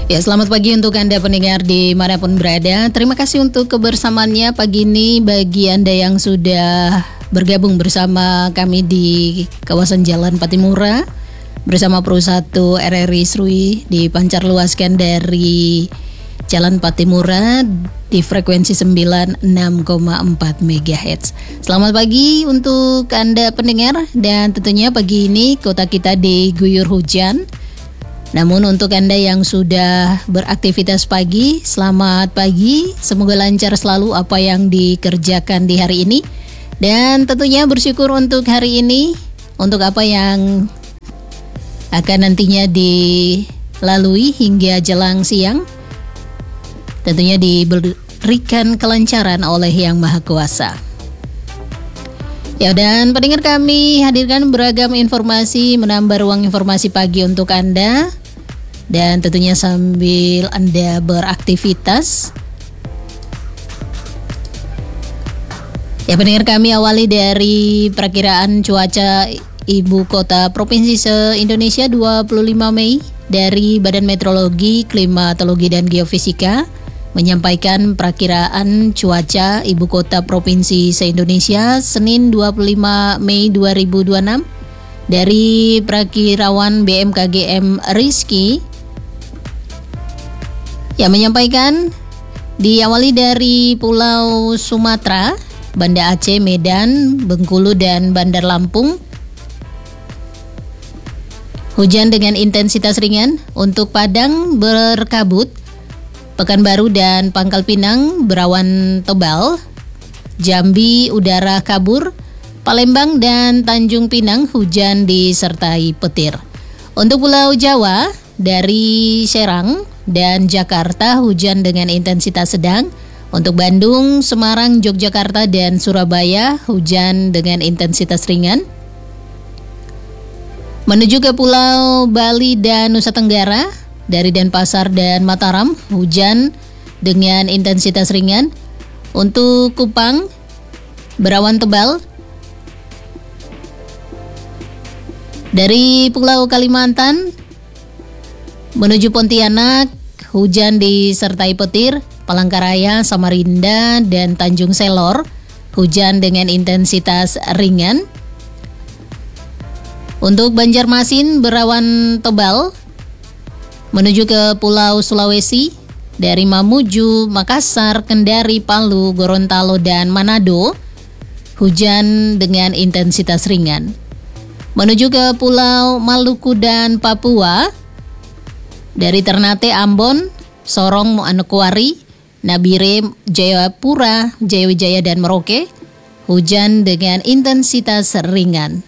Ya, selamat pagi untuk Anda pendengar dimanapun berada. Terima kasih untuk kebersamaannya pagi ini bagi Anda yang sudah bergabung bersama kami di kawasan Jalan Patimura bersama Pro 1 RRI Srui dipancar luaskan dari Jalan Patimura di frekuensi 96,4 MHz. Selamat pagi untuk Anda pendengar, dan tentunya pagi ini kota kita diguyur hujan. Namun untuk Anda yang sudah beraktivitas pagi, selamat pagi. Semoga lancar selalu apa yang dikerjakan di hari ini. Dan tentunya bersyukur untuk hari ini, untuk apa yang akan nantinya dilalui hingga jelang siang. Tentunya diberikan kelancaran oleh Yang Maha Kuasa. Ya, dan pendengar, kami hadirkan beragam informasi, menambah ruang informasi pagi untuk Anda. Dan tentunya sambil Anda beraktivitas. Ya, pendengar, kami awali dari perakiraan cuaca Ibu Kota Provinsi se-Indonesia 25 Mei dari Badan Meteorologi, Klimatologi, dan Geofisika menyampaikan perakiraan cuaca Ibu Kota Provinsi se-Indonesia Senin 25 Mei 2026 dari Prakirawan BMKGM Rizky yang menyampaikan diawali dari Pulau Sumatera, Banda Aceh, Medan, Bengkulu, dan Bandar Lampung. Hujan dengan intensitas ringan. Untuk Padang berkabut, Pekanbaru dan Pangkal Pinang berawan tebal. Jambi udara kabur. Palembang dan Tanjung Pinang hujan disertai petir. Untuk Pulau Jawa, dari Serang dan Jakarta hujan dengan intensitas sedang. Untuk Bandung, Semarang, Yogyakarta, dan Surabaya hujan dengan intensitas ringan. Menuju ke Pulau Bali dan Nusa Tenggara, dari Denpasar dan Mataram hujan dengan intensitas ringan. Untuk Kupang berawan tebal. Dari Pulau Kalimantan menuju Pontianak hujan disertai petir. Palangkaraya, Samarinda, dan Tanjung Selor hujan dengan intensitas ringan. Untuk Banjarmasin berawan tebal. Menuju ke Pulau Sulawesi, dari Mamuju, Makassar, Kendari, Palu, Gorontalo, dan Manado hujan dengan intensitas ringan. Menuju ke Pulau Maluku dan Papua, dari Ternate, Ambon, Sorong, Manokwari, Nabire, Jayapura, Jayawijaya, dan Merauke hujan dengan intensitas ringan.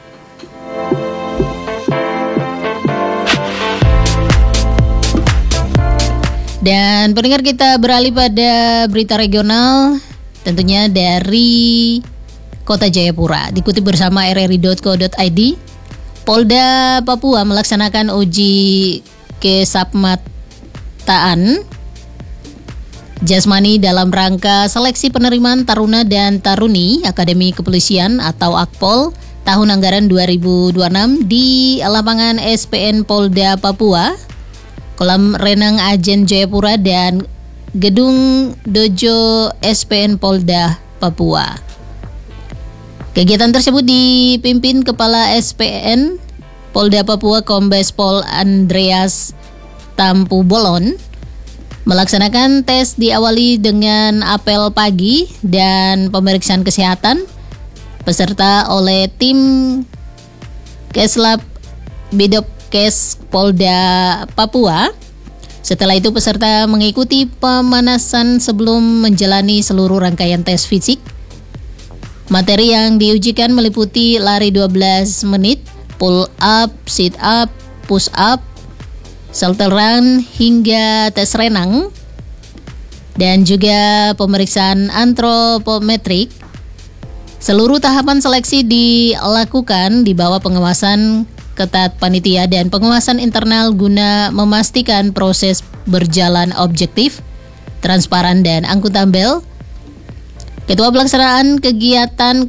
Dan pendengar, kita beralih pada berita regional, tentunya dari Kota Jayapura. Dikutip bersama rri.co.id, Polda Papua melaksanakan uji kesapmataan jasmani dalam rangka seleksi penerimaan taruna dan taruni Akademi Kepolisian atau Akpol tahun anggaran 2026 di lapangan SPN Polda Papua, Kolam Renang Ajen Jayapura, dan Gedung Dojo SPN Polda Papua. Kegiatan tersebut dipimpin Kepala SPN Polda Papua Kombes Pol Andreas Tampu Bolon. Melaksanakan tes diawali dengan apel pagi dan pemeriksaan kesehatan peserta oleh tim Keslab Bidopkes Polda Papua. Setelah itu peserta mengikuti pemanasan sebelum menjalani seluruh rangkaian tes fisik. Materi yang diujikan meliputi lari 12 menit, pull up, sit up, push up, shuttle run, hingga tes renang, dan juga pemeriksaan antropometrik. Seluruh tahapan seleksi dilakukan di bawah pengawasan ketat panitia dan pengawasan internal guna memastikan proses berjalan objektif, transparan, dan akuntabel. Ketua Pelaksanaan Kegiatan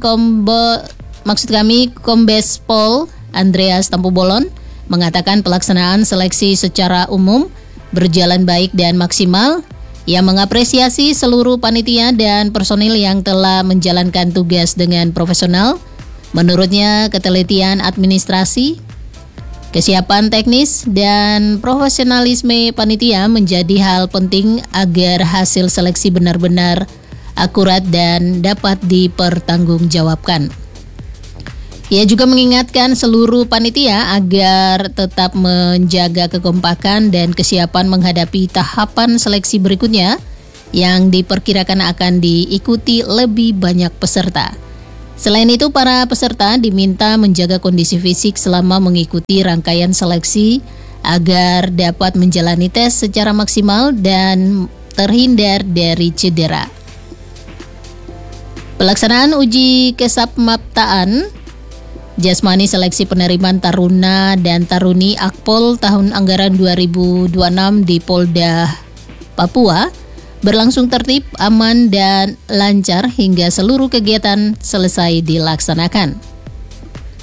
Kombes Pol Andreas Tampu Bolon mengatakan pelaksanaan seleksi secara umum berjalan baik dan maksimal. Ia mengapresiasi seluruh panitia dan personil yang telah menjalankan tugas dengan profesional. Menurutnya, ketelitian administrasi, kesiapan teknis, dan profesionalisme panitia menjadi hal penting agar hasil seleksi benar-benar akurat dan dapat dipertanggungjawabkan. Ia juga mengingatkan seluruh panitia agar tetap menjaga kekompakan dan kesiapan menghadapi tahapan seleksi berikutnya yang diperkirakan akan diikuti lebih banyak peserta. Selain itu, para peserta diminta menjaga kondisi fisik selama mengikuti rangkaian seleksi agar dapat menjalani tes secara maksimal dan terhindar dari cedera. Pelaksanaan uji kesapmaptaan jasmani seleksi penerimaan Taruna dan Taruni Akpol tahun anggaran 2026 di Polda Papua berlangsung tertib, aman, dan lancar hingga seluruh kegiatan selesai dilaksanakan.